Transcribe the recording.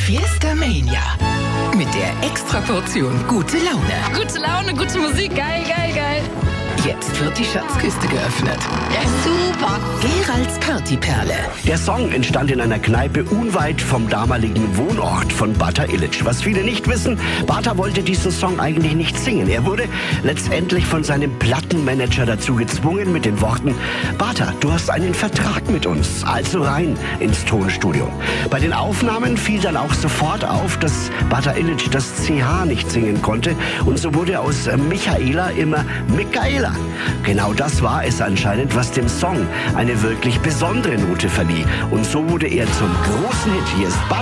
Fiesta Mania. Mit der Extraportion gute Laune. Gute Laune, gute Musik, geil, geil, geil. Jetzt wird die Schatzkiste geöffnet. Ja, super. Geralds Partyperle. Der Song entstand in einer Kneipe unweit vom damaligen Wohnort von Bata Illich. Was viele nicht wissen, Bata wollte diesen Song eigentlich nicht singen. Er wurde letztendlich von seinem Plattenmanager dazu gezwungen mit den Worten: Bata, du hast einen Vertrag mit uns, also rein ins Tonstudio. Bei den Aufnahmen fiel dann auch sofort auf, dass Bata Illich das CH nicht singen konnte, und so wurde aus Michaela immer Michaela. Genau das war es anscheinend, was dem Song eine wirklich besondere Note verlieh. Und so wurde er zum großen Hit. Hier ist